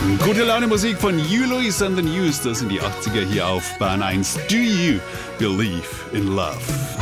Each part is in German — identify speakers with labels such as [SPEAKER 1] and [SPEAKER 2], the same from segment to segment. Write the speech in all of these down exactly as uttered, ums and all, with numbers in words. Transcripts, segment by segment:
[SPEAKER 1] Gute Laune Musik von Hugh Lewis and the News, das sind die achtziger hier auf Bahn eins. Do you believe in love?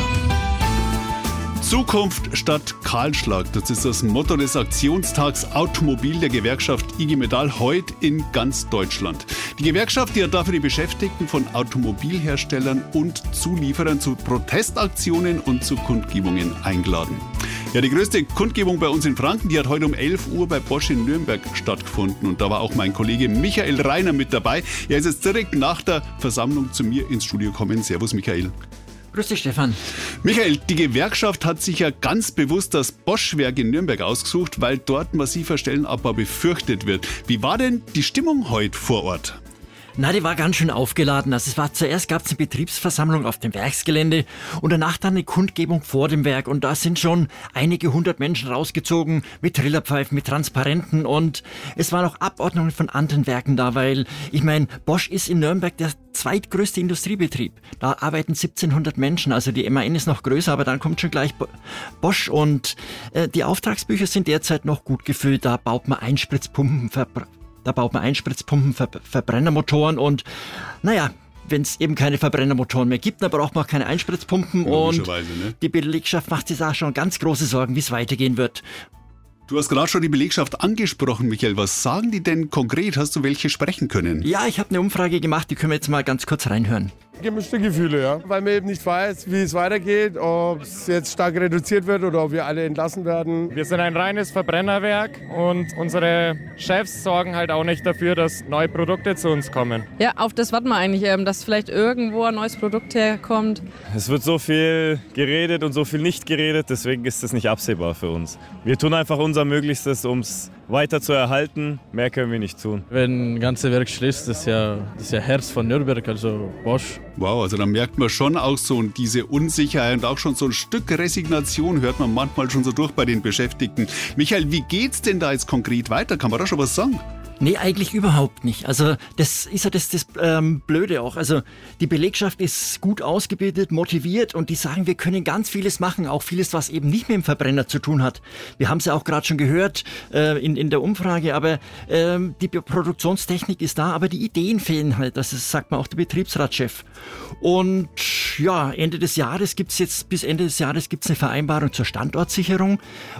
[SPEAKER 1] Zukunft statt Kahlschlag, das ist das Motto des Aktionstags Automobil der Gewerkschaft I G Metall heute in ganz Deutschland. Die Gewerkschaft, die hat dafür die Beschäftigten von Automobilherstellern und Zulieferern zu Protestaktionen und zu Kundgebungen eingeladen. Ja, die größte Kundgebung bei uns in Franken, die hat heute um elf Uhr bei Bosch in Nürnberg stattgefunden. Und da war auch mein Kollege Michael Reiner mit dabei. Er ist jetzt direkt nach der Versammlung zu mir ins Studio gekommen. Servus, Michael.
[SPEAKER 2] Grüß dich, Stefan.
[SPEAKER 1] Michael, die Gewerkschaft hat sich ja ganz bewusst das Bosch-Werk in Nürnberg ausgesucht, weil dort massiver Stellenabbau befürchtet wird. Wie war denn die Stimmung heute vor Ort?
[SPEAKER 2] Na, die war ganz schön aufgeladen. Also es war zuerst gab es eine Betriebsversammlung auf dem Werksgelände und danach dann eine Kundgebung vor dem Werk. Und da sind schon einige hundert Menschen rausgezogen mit Trillerpfeifen, mit Transparenten. Und es waren auch Abordnungen von anderen Werken da, weil ich meine, Bosch ist in Nürnberg der zweitgrößte Industriebetrieb. Da arbeiten siebzehnhundert Menschen. Also die M A N ist noch größer, aber dann kommt schon gleich Bosch. Und äh, die Auftragsbücher sind derzeit noch gut gefüllt. Da baut man Einspritzpumpen, Verbr- Da baut man Einspritzpumpen, Ver- Verbrennermotoren und naja, wenn es eben keine Verbrennermotoren mehr gibt, dann braucht man auch keine Einspritzpumpen und
[SPEAKER 1] Ne?
[SPEAKER 2] die Belegschaft macht sich da schon ganz große Sorgen, wie es weitergehen wird.
[SPEAKER 1] Du hast gerade schon die Belegschaft angesprochen, Michael. Was sagen die denn konkret? Hast du welche sprechen können?
[SPEAKER 2] Ja, ich habe eine Umfrage gemacht, die können wir jetzt mal ganz kurz reinhören.
[SPEAKER 3] Gemischte Gefühle, ja. Weil man eben nicht weiß, wie es weitergeht, ob es jetzt stark reduziert wird oder ob wir alle entlassen werden.
[SPEAKER 4] Wir sind ein reines Verbrennerwerk und unsere Chefs sorgen halt auch nicht dafür, dass neue Produkte zu uns kommen.
[SPEAKER 5] Ja, auf das warten wir eigentlich, dass vielleicht irgendwo ein neues Produkt herkommt.
[SPEAKER 6] Es wird so viel geredet und so viel nicht geredet, deswegen ist das nicht absehbar für uns. Wir tun einfach unser Möglichstes, um es weiter zu erhalten. Mehr können wir nicht tun.
[SPEAKER 7] Wenn ein ganzes Werk schließt, das ist ja das ist ja Herz von Nürnberg, also Bosch.
[SPEAKER 1] Wow, also da merkt man schon auch so diese Unsicherheit und auch schon so ein Stück Resignation hört man manchmal schon so durch bei den Beschäftigten. Michael, wie geht's denn da jetzt konkret weiter? Kann man da schon was sagen?
[SPEAKER 2] Nee, eigentlich überhaupt nicht. Also das ist ja das, das ähm, Blöde auch. Also die Belegschaft ist gut ausgebildet, motiviert und die sagen, wir können ganz vieles machen, auch vieles, was eben nicht mit dem Verbrenner zu tun hat. Wir haben es ja auch gerade schon gehört äh, in, in der Umfrage, aber ähm, die Produktionstechnik ist da, aber die Ideen fehlen halt. Das ist, sagt man auch der Betriebsratschef. Und ja, Ende des Jahres gibt's jetzt, bis Ende des Jahres gibt's eine Vereinbarung zur Standortsicherung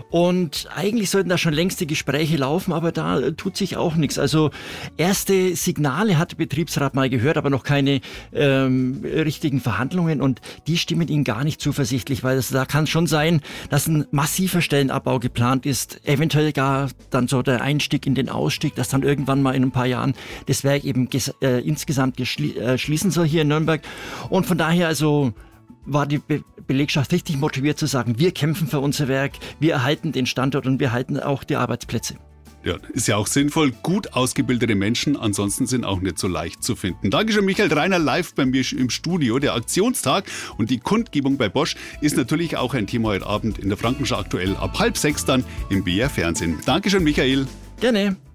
[SPEAKER 2] und eigentlich sollten da schon längst die Gespräche laufen, aber da äh, tut sich auch nichts. Also erste Signale hat der Betriebsrat mal gehört, aber noch keine ähm, richtigen Verhandlungen und die stimmen ihnen gar nicht zuversichtlich, weil es, da kann schon sein, dass ein massiver Stellenabbau geplant ist, eventuell gar dann so der Einstieg in den Ausstieg, dass dann irgendwann mal in ein paar Jahren das Werk eben ges- äh, insgesamt geschli- äh, schließen soll hier in Nürnberg und von daher also war die Be- Belegschaft richtig motiviert zu sagen, wir kämpfen für unser Werk, wir erhalten den Standort und wir erhalten auch die Arbeitsplätze.
[SPEAKER 1] Ja, ist ja auch sinnvoll. Gut ausgebildete Menschen, ansonsten sind auch nicht so leicht zu finden. Dankeschön, Michael Reiner, live bei mir im Studio. Der Aktionstag und die Kundgebung bei Bosch ist natürlich auch ein Thema heute Abend in der Frankenschau aktuell ab halb sechs dann im B R Fernsehen. Dankeschön, Michael.
[SPEAKER 2] Gerne.